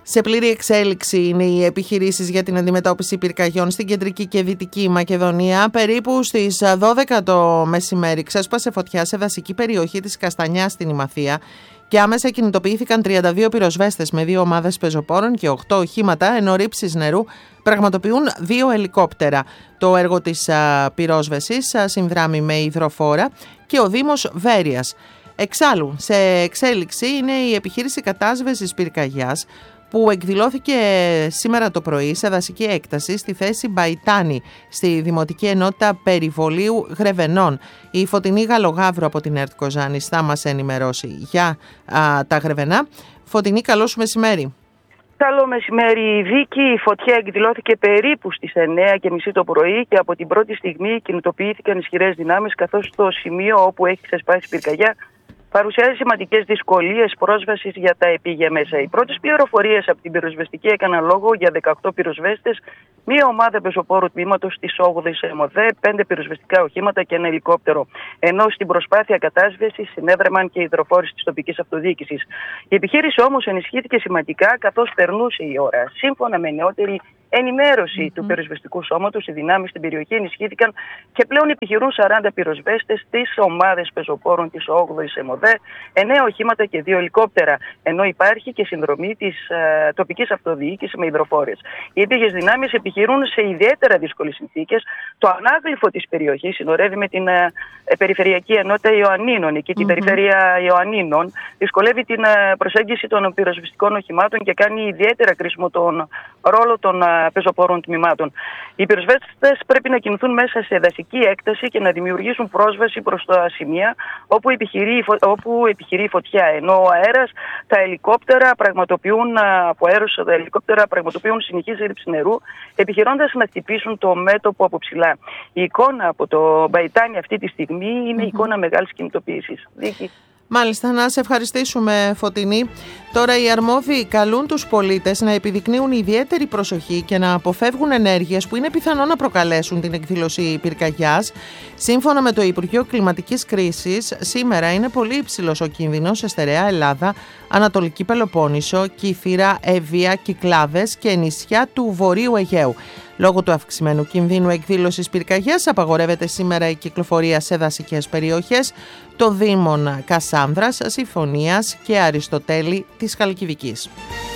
Σε πλήρη εξέλιξη είναι οι επιχειρήσεις για την αντιμετώπιση πυρκαγιών στην Κεντρική και Δυτική Μακεδονία. Περίπου στις 12 το μεσημέρι ξέσπασε φωτιά σε δασική περιοχή της Καστανιάς στην Ημαθία και άμεσα κινητοποιήθηκαν 32 πυροσβέστες με 2 ομάδες πεζοπόρων και 8 οχήματα, ενώ ρήψεις νερού πραγματοποιούν 2 ελικόπτερα. Το έργο της πυρόσβεσης συνδράμει με υδροφόρα και ο Δήμος Βέρειας. Εξάλλου, σε εξέλιξη είναι η επιχείρηση κατάσβεσης πυρκαγιάς που εκδηλώθηκε σήμερα το πρωί σε δασική έκταση στη θέση Μπαϊτάνη, στη Δημοτική Ενότητα Περιβολίου Γρεβενών. Η Φωτεινή Γαλογαύρου από την ΕΡΤ Κοζάνης θα μας ενημερώσει για τα Γρεβενά. Φωτεινή, καλό σου μεσημέρι. Καλό μεσημέρι, Βίκη. Η φωτιά εκδηλώθηκε περίπου στις 9:30 το πρωί και από την πρώτη στιγμή κινητοποιήθηκαν ισχυρές δυνάμεις, καθώς το σημείο όπου έχει ξεσπάσει πυρκαγιά παρουσιάζει σημαντικές δυσκολίες πρόσβασης για τα επίγεια μέσα. Οι πρώτες πληροφορίες από την πυροσβεστική έκαναν λόγο για 18 πυροσβέστες, μία ομάδα πεζοπόρου τμήματος της 8ης ΕΜΟΔΕ, 5 πυροσβεστικά οχήματα και ένα ελικόπτερο. Ενώ στην προσπάθεια κατάσβεσης συνέδρεμαν και οι υδροφόροι της τοπικής αυτοδιοίκησης. Η επιχείρηση όμως ενισχύθηκε σημαντικά καθώς περνούσε η ώρα. Σύμφωνα με νεότερη ενημέρωση του πυροσβεστικού σώματος, οι δυνάμεις στην περιοχή ενισχύθηκαν και πλέον επιχειρούν 40 πυροσβέστες, 3 ομάδες πεζοπόρων της 8ης ΕΜΟΔΕ, 9 οχήματα και 2 ελικόπτερα. Ενώ υπάρχει και συνδρομή της τοπικής αυτοδιοίκησης με υδροφόρες. Οι ίδιες δυνάμεις επιχειρούν σε ιδιαίτερα δύσκολες συνθήκες. Το ανάγλυφο της περιοχής συνορεύει με την Περιφερειακή Ενότητα Ιωαννίνων, εκεί την Περιφέρεια Ιωαννίνων. Δυσκολεύει την προσέγγιση των πυροσβεστικών οχημάτων και κάνει ιδιαίτερα κρίσιμο τον ρόλο των πεζοπόρων τμήματων. Οι πυροσβέστες πρέπει να κινηθούν μέσα σε δασική έκταση και να δημιουργήσουν πρόσβαση προς τα σημεία όπου επιχειρεί η φωτιά. Ενώ ο αέρας, τα ελικόπτερα πραγματοποιούν συνεχής ρήψη νερού, επιχειρώντας να χτυπήσουν το μέτωπο από ψηλά. Η εικόνα από το Μπαϊτάνι αυτή τη στιγμή είναι εικόνα μεγάλης κινητοποίησης. Μάλιστα, να σε ευχαριστήσουμε, Φωτεινή. Τώρα οι αρμόδιοι καλούν τους πολίτες να επιδεικνύουν ιδιαίτερη προσοχή και να αποφεύγουν ενέργειες που είναι πιθανό να προκαλέσουν την εκδήλωση πυρκαγιάς. Σύμφωνα με το Υπουργείο Κλιματικής Κρίσης, σήμερα είναι πολύ υψηλός ο κίνδυνος σε στερεά Ελλάδα, Ανατολική Πελοπόννησο, Κύθυρα, Εύβοια, Κυκλάδες και νησιά του Βορείου Αιγαίου. Λόγω του αυξημένου κινδύνου εκδήλωσης πυρκαγιάς απαγορεύεται σήμερα η κυκλοφορία σε δασικές περιοχές των Δήμων Κασάνδρας, Συμφωνίας και Αριστοτέλη της Χαλκιδικής.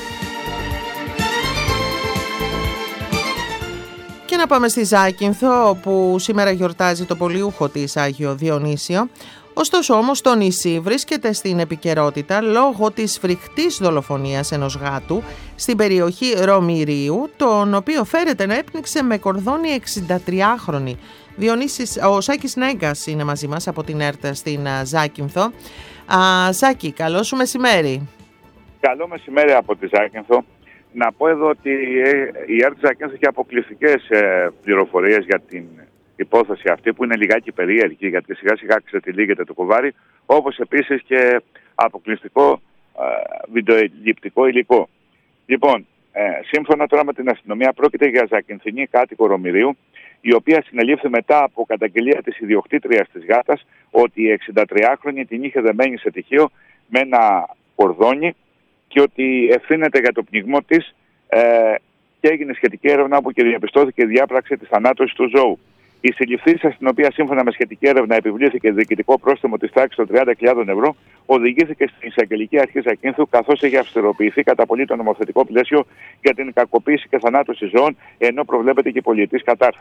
Και να πάμε στη Ζάκυνθο, όπου σήμερα γιορτάζει το πολιούχο της Άγιο Διονύσιο. Ωστόσο όμως το νησί βρίσκεται στην επικαιρότητα λόγω της φρικτής δολοφονίας ενός γάτου στην περιοχή Ρωμηρίου, τον οποίο φέρεται να έπνιξε με κορδόνι 63χρονη. Ο Σάκης Νέγκας είναι μαζί μας από την ΕΡΤ στην Ζάκυνθο. Σάκη, καλό σου μεσημέρι. Καλό μεσημέρι από τη Ζάκυνθο. Να πω εδώ ότι η ΕΡΤ Ζάκυνθο έχει αποκλειστικές πληροφορίες για την υπόθεση αυτή, που είναι λιγάκι περίεργη, γιατί σιγά σιγά ξετυλίγεται το κουβάρι, όπως επίσης και αποκλειστικό βιντεοληπτικό υλικό. Λοιπόν, σύμφωνα τώρα με την αστυνομία, πρόκειται για Ζακυνθινή κάτοικο Ρωμηρίου, η οποία συνελήφθη μετά από καταγγελία της ιδιοκτήτριας της γάτας ότι η 63χρονη την είχε δεμένη σε τυχείο με ένα κορδόνι και ότι ευθύνεται για το πνιγμό της και έγινε σχετική έρευνα όπου και διαπιστώθηκε η διάπραξη της θανάτωσης του ζώου. Η συλληφθήσα, στην οποία σύμφωνα με σχετική έρευνα επιβλήθηκε διοικητικό πρόστιμο της τάξης των 30.000 ευρώ, οδηγήθηκε στην Εισαγγελική Αρχή Ζακύνθου, καθώς έχει αυστηροποιηθεί κατά πολύ το νομοθετικό πλαίσιο για την κακοποίηση και θανάτωση ζώων, ενώ προβλέπεται και πολιτής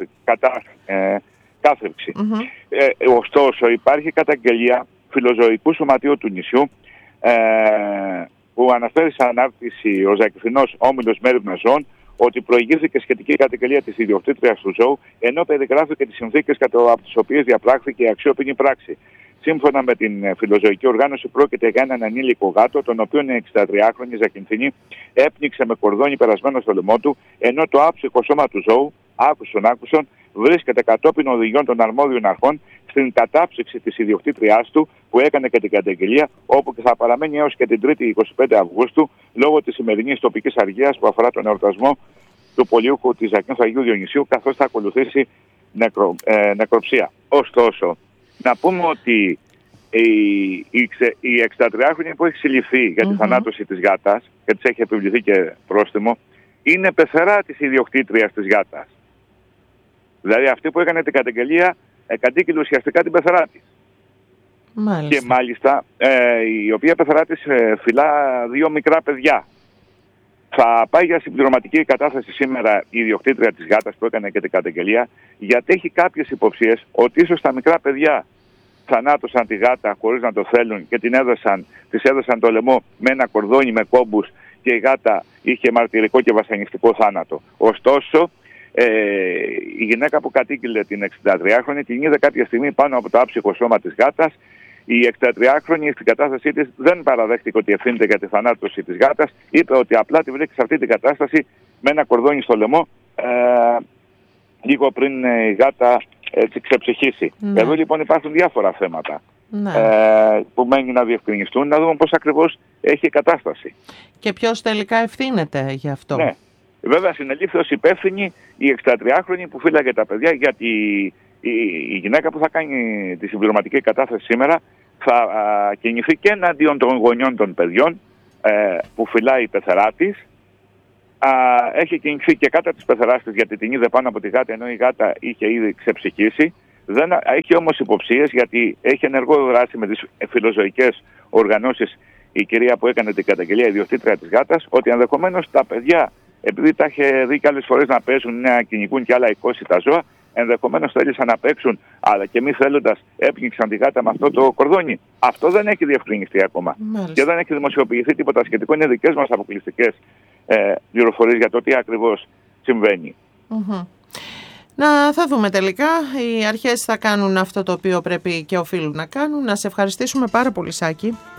κάθριξη. Ωστόσο, υπάρχει καταγγελία Φιλοζωικού Σωματείου του νησιού, που αναφέρει σε ανάρτηση ο Ζακυνθινός Όμιλος Μέριμνας Ζώων ότι προηγήθηκε σχετική καταγγελία της ιδιοκτήτριας του ζώου, ενώ περιγράφει και τις συνθήκες από τις οποίες διαπράχθηκε η αξιόπινη πράξη. Σύμφωνα με την φιλοζωική οργάνωση, πρόκειται για έναν ανήλικο γάτο, τον οποίο η 63χρονη Ζακυνθινή έπνιξε με κορδόνι περασμένο στο λαιμό του, ενώ το άψυχο σώμα του ζώου, άκουσον, βρίσκεται κατόπιν οδηγιών των αρμόδιων αρχών στην κατάψυξη της ιδιοκτήτριάς του, που έκανε και την καταγγελία, όπου και θα παραμένει έως και την 3η 25 Αυγούστου, λόγω της σημερινής τοπικής αργίας που αφορά τον εορτασμό του πολιούχου της Ζακύνθου Αγίου Διονυσίου, καθώς θα ακολουθήσει νεκροψία. Ωστόσο, να πούμε ότι η 63χρονη που έχει συλληφθεί για τη θανάτωση της γάτας και της έχει επιβληθεί και πρόστιμο, είναι πεθερά της ιδιοκτήτριας της γάτας. Δηλαδή αυτή που έκανε την καταγγελία κατήγγειλε ουσιαστικά την πεθερά της. Μάλιστα. Και μάλιστα η οποία πεθερά της φυλά 2 μικρά παιδιά. Θα πάει για συμπληρωματική κατάθεση σήμερα η ιδιοκτήτρια της γάτας που έκανε και την καταγγελία, γιατί έχει κάποιες υποψίες ότι ίσως τα μικρά παιδιά θανάτωσαν τη γάτα χωρίς να το θέλουν και της έδωσαν το λαιμό με ένα κορδόνι με κόμπους και η γάτα είχε μαρτυρικό και βασανιστικό θάνατο. Ωστόσο, η γυναίκα που κατήγγειλε την 63χρονη την είδε κάποια στιγμή πάνω από το άψυχο σώμα της γάτας. Η 63χρονη στην κατάστασή της δεν παραδέχτηκε ότι ευθύνεται για τη θανάτωση της γάτας. Είπε ότι απλά τη βρήκε σε αυτή την κατάσταση με ένα κορδόνι στο λαιμό λίγο πριν η γάτα ξεψυχήσει. Ναι. Εδώ λοιπόν υπάρχουν διάφορα θέματα που μένει να διευκρινιστούν, να δούμε πώς ακριβώς έχει η κατάσταση. Και ποιος τελικά ευθύνεται γι' αυτό. Ναι. Βέβαια συνελήφθη ως υπεύθυνη η 63χρονη που φύλαγε τα παιδιά, γιατί η γυναίκα που θα κάνει τη συμπληρωματική κατάθεση σήμερα θα κινηθεί και εναντίον των γονιών των παιδιών που φυλάει η πεθερά της. Έχει κινηθεί και κατά της πεθεράς της, γιατί την είδε πάνω από τη γάτα ενώ η γάτα είχε ήδη ξεψυχήσει. Δεν έχει όμως υποψίες, γιατί έχει ενεργό δράση με τις φιλοζωικές οργανώσεις η κυρία που έκανε την καταγγελία, η ιδιοκτήτρια της γάτας, ότι ενδεχομένως τα παιδιά, επειδή τα είχε δει και άλλες φορές να παίζουν, να κυνηγούν και άλλα 20 τα ζώα, ενδεχομένως θέλησαν να παίξουν, αλλά και μη θέλοντας έπνιξαν τη γάτα με αυτό το κορδόνι. Αυτό δεν έχει διευκρινιστεί ακόμα. Μάλιστα. Και δεν έχει δημοσιοποιηθεί τίποτα σχετικό. Είναι δικές μας αποκλειστικές πληροφορίες για το τι ακριβώς συμβαίνει. Θα δούμε τελικά. Οι αρχές θα κάνουν αυτό το οποίο πρέπει και οφείλουν να κάνουν. Να σε ευχαριστήσουμε πάρα πολύ, Σάκη.